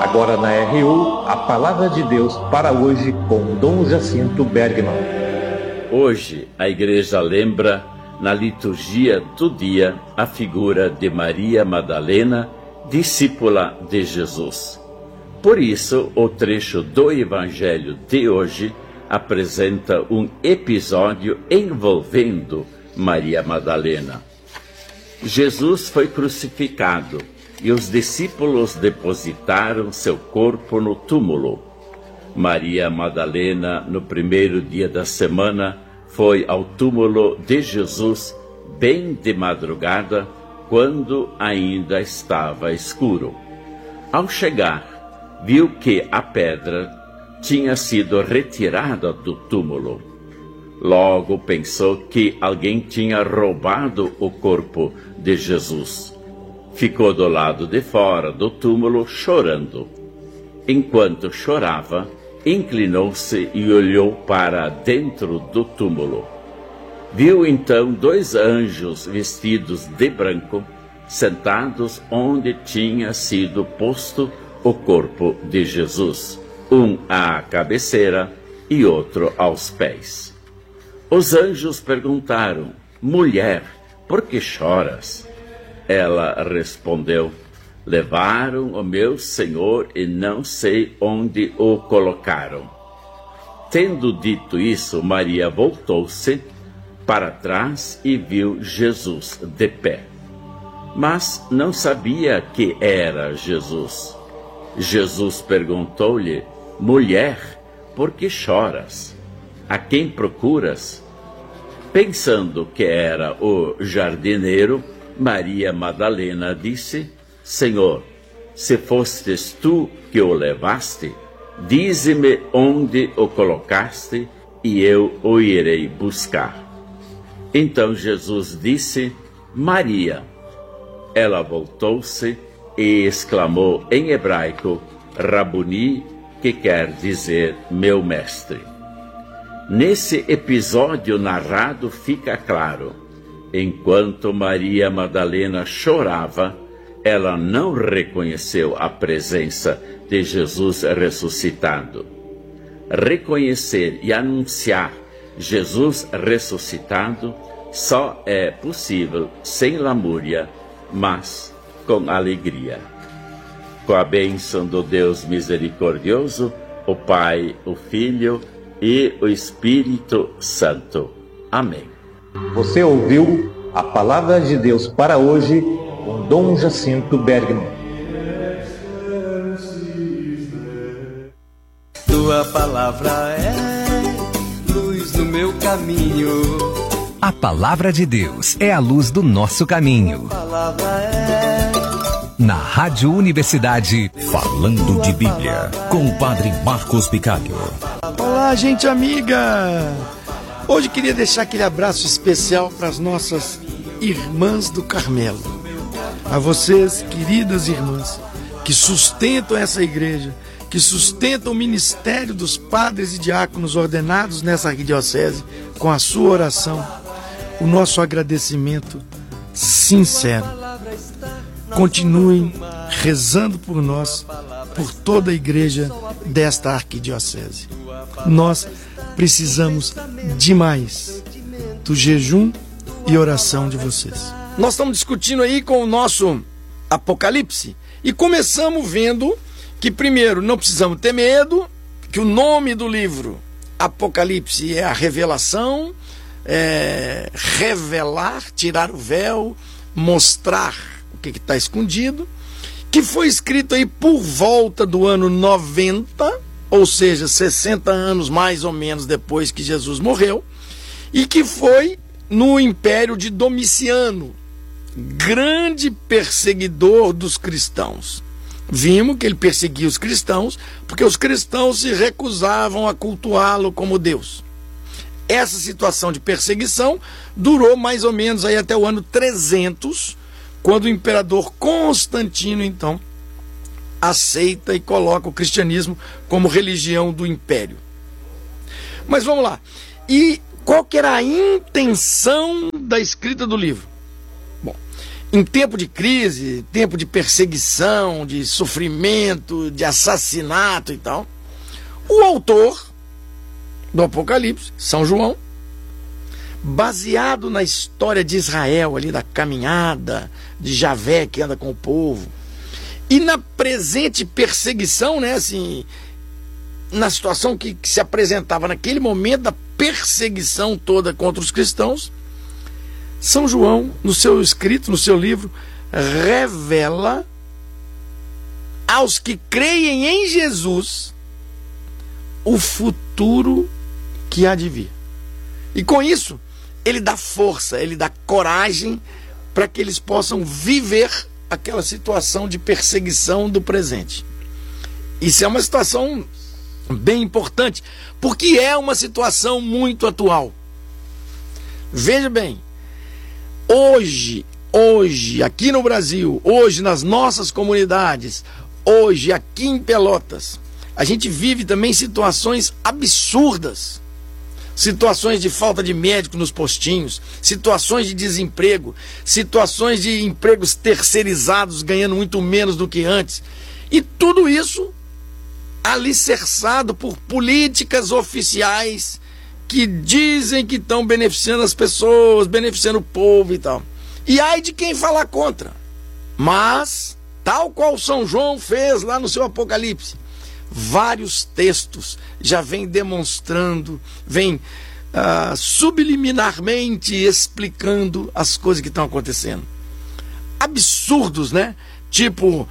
Agora na RU, a Palavra de Deus para hoje com Dom Jacinto Bergman. Hoje a Igreja lembra, na liturgia do dia, a figura de Maria Madalena, discípula de Jesus. Por isso, o trecho do Evangelho de hoje apresenta um episódio envolvendo Maria Madalena. Jesus foi crucificado e os discípulos depositaram seu corpo no túmulo. Maria Madalena, no primeiro dia da semana, foi ao túmulo de Jesus bem de madrugada, quando ainda estava escuro. Ao chegar, viu que a pedra tinha sido retirada do túmulo. Logo pensou que alguém tinha roubado o corpo de Jesus. Ficou do lado de fora do túmulo chorando. Enquanto chorava, inclinou-se e olhou para dentro do túmulo. Viu então 2 anjos vestidos de branco, sentados onde tinha sido posto o corpo de Jesus, um à cabeceira e outro aos pés. Os anjos perguntaram: "Mulher, por que choras?" Ela respondeu: "Levaram o meu Senhor e não sei onde o colocaram." Tendo dito isso, Maria voltou-se para trás e viu Jesus de pé. Mas não sabia que era Jesus. Jesus perguntou-lhe: "Mulher, por que choras? A quem procuras?" Pensando que era o jardineiro, Maria Madalena disse: "Senhor, se fostes tu que o levaste, dize-me onde o colocaste e eu o irei buscar." Então Jesus disse: "Maria." Ela voltou-se e exclamou em hebraico: "Rabuni", que quer dizer meu mestre. Nesse episódio narrado fica claro: enquanto Maria Madalena chorava, ela não reconheceu a presença de Jesus ressuscitado. Reconhecer e anunciar Jesus ressuscitado só é possível sem lamúria, mas com alegria. Com a bênção do Deus misericordioso, o Pai, o Filho e o Espírito Santo. Amém. Você ouviu a Palavra de Deus para hoje com Dom Jacinto Bergman. Tua palavra é luz no meu caminho. A Palavra de Deus é a luz do nosso caminho. A palavra é... Na Rádio Universidade, Falando de Bíblia, com o Padre Marcos Picalho. Olá, gente amiga! Hoje queria deixar aquele abraço especial para as nossas irmãs do Carmelo. A vocês, queridas irmãs, que sustentam essa igreja, que sustentam o ministério dos padres e diáconos ordenados nessa arquidiocese, com a sua oração, o nosso agradecimento sincero. Continuem rezando por nós, por toda a igreja desta arquidiocese. Nós precisamos demais do jejum e oração de vocês. Nós estamos discutindo aí com o nosso Apocalipse e começamos vendo que, primeiro, não precisamos ter medo, que o nome do livro Apocalipse é a revelação, revelar, tirar o véu, mostrar o que está escondido, que foi escrito aí por volta do ano 90, ou seja, 60 anos mais ou menos depois que Jesus morreu, e que foi no Império de Domiciano, grande perseguidor dos cristãos. Vimos que ele perseguia os cristãos porque os cristãos se recusavam a cultuá-lo como Deus. Essa situação de perseguição durou mais ou menos aí até o ano 300, quando o imperador Constantino, então, aceita e coloca o cristianismo como religião do império. Mas vamos lá. E qual que era a intenção da escrita do livro? Bom, em tempo de crise, tempo de perseguição, de sofrimento, de assassinato e tal, o autor do Apocalipse, São João, baseado na história de Israel, ali da caminhada de Javé que anda com o povo, e na presente perseguição, né, assim, na situação que se apresentava naquele momento da perseguição toda contra os cristãos, São João, no seu escrito, no seu livro, revela aos que creem em Jesus o futuro que há de vir. E com isso, ele dá força, ele dá coragem para que eles possam viver aquela situação de perseguição do presente. Isso é uma situação bem importante, porque é uma situação muito atual. Veja bem, hoje, aqui no Brasil, hoje nas nossas comunidades, hoje aqui em Pelotas, a gente vive também situações absurdas. Situações de falta de médico nos postinhos, situações de desemprego, situações de empregos terceirizados ganhando muito menos do que antes. E tudo isso alicerçado por políticas oficiais que dizem que estão beneficiando as pessoas, beneficiando o povo e tal. E ai de quem falar contra. Mas, tal qual São João fez lá no seu Apocalipse, vários textos já vêm demonstrando, vêm subliminarmente explicando as coisas que estão acontecendo. Absurdos, né? Tipo,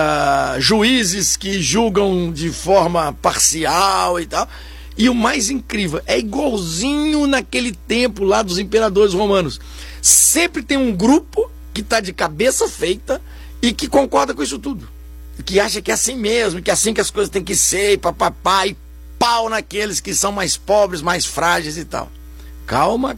juízes que julgam de forma parcial e tal. E o mais incrível, é igualzinho naquele tempo lá dos imperadores romanos. Sempre tem um grupo que está de cabeça feita e que concorda com isso tudo. Que acha que é assim mesmo, que é assim que as coisas têm que ser, e papapá, e pau naqueles que são mais pobres, mais frágeis e tal. Calma.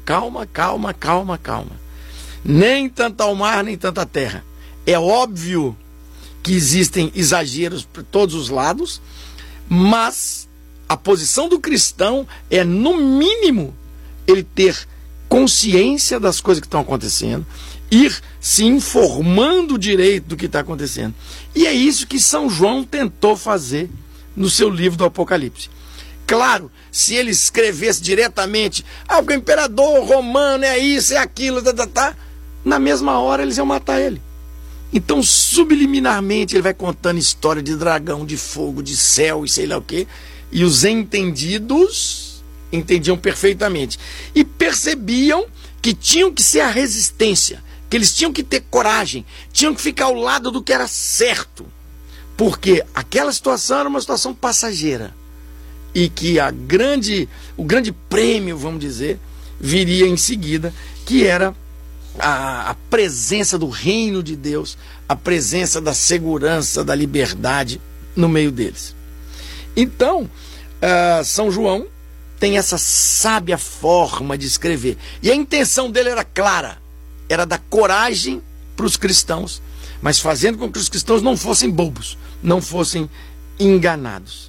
Nem tanto ao mar, nem tanta terra. É óbvio que existem exageros por todos os lados, mas a posição do cristão é, no mínimo, ele ter consciência das coisas que estão acontecendo, ir se informando direito do que está acontecendo. E é isso que São João tentou fazer no seu livro do Apocalipse. Claro, se ele escrevesse diretamente, porque o imperador romano é isso, é aquilo, na mesma hora eles iam matar ele. Então, subliminarmente, ele vai contando história de dragão, de fogo, de céu e sei lá o quê, e os entendidos entendiam perfeitamente. E percebiam que tinham que ser a resistência, que eles tinham que ter coragem, tinham que ficar ao lado do que era certo, porque aquela situação era uma situação passageira e que o grande prêmio, vamos dizer, viria em seguida, que era a presença do reino de Deus, a presença da segurança, da liberdade no meio deles. Então, São João tem essa sábia forma de escrever, e a intenção dele era clara, era dar coragem para os cristãos, mas fazendo com que os cristãos não fossem bobos, não fossem enganados.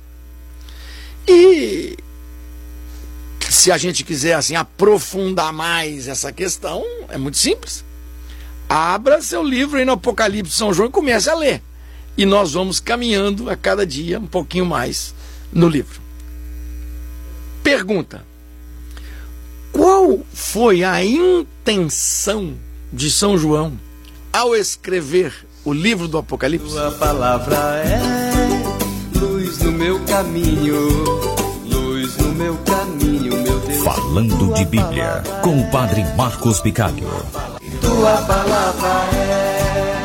E se a gente quiser assim aprofundar mais essa questão, é muito simples. Abra seu livro aí no Apocalipse de São João e comece a ler. E nós vamos caminhando a cada dia um pouquinho mais no livro. Pergunta: qual foi a intenção de São João ao escrever o livro do Apocalipse? Tua palavra é luz no meu caminho, luz no meu caminho, meu Deus. Falando de Bíblia, com o Padre Marcos Bicalho. Tua palavra é.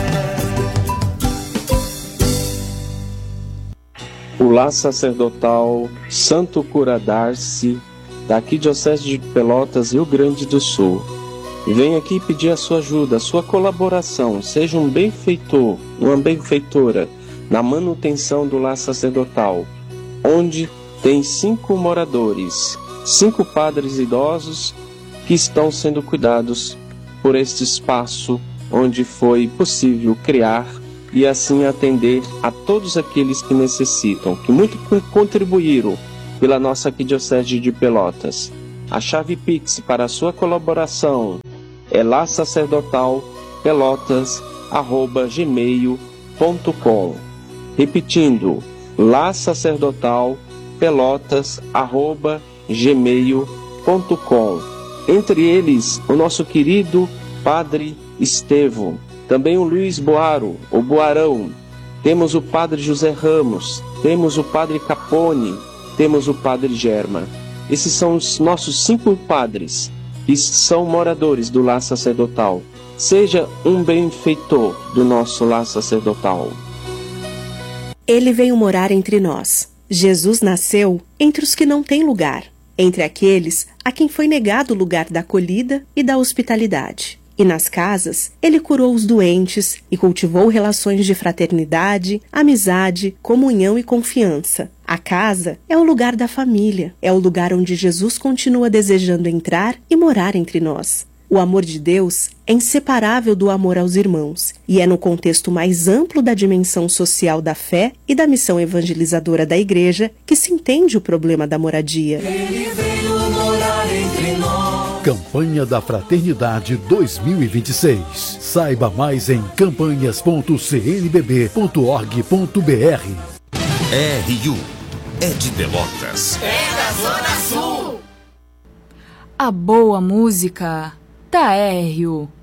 O lar sacerdotal Santo Cura Darcy, da Arquidiocese de Pelotas, Rio Grande do Sul. Vem aqui pedir a sua ajuda, a sua colaboração. Seja um benfeitor, uma benfeitora na manutenção do lar sacerdotal, onde tem 5 moradores, 5 padres idosos que estão sendo cuidados por este espaço onde foi possível criar e assim atender a todos aqueles que necessitam, que muito contribuíram pela nossa Arquidiocese de Pelotas. A chave Pix para a sua colaboração é larsacerdotal lasacerdotalpelotas@gmail.com. Repetindo, lasacerdotalpelotas@gmail.com. Entre eles, o nosso querido Padre Estevão, também o Luiz Boaro, o Boarão, temos o Padre José Ramos, temos o Padre Capone, temos o Padre Germa. Esses são os nossos 5 padres que são moradores do lar sacerdotal. Seja um benfeitor do nosso lar sacerdotal. Ele veio morar entre nós. Jesus nasceu entre os que não têm lugar, entre aqueles a quem foi negado o lugar da acolhida e da hospitalidade. E nas casas, ele curou os doentes e cultivou relações de fraternidade, amizade, comunhão e confiança. A casa é o lugar da família, é o lugar onde Jesus continua desejando entrar e morar entre nós. O amor de Deus é inseparável do amor aos irmãos, e é no contexto mais amplo da dimensão social da fé e da missão evangelizadora da Igreja que se entende o problema da moradia. Ele veio morar entre nós. Campanha da Fraternidade 2026. Saiba mais em campanhas.cnbb.org.br. RU é de Pelotas. É da Zona Sul. A boa música da RU.